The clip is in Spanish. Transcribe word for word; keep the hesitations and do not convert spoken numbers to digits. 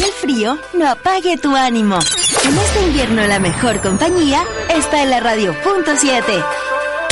el frío no apague tu ánimo. En este invierno la mejor compañía está en la radio punto siete.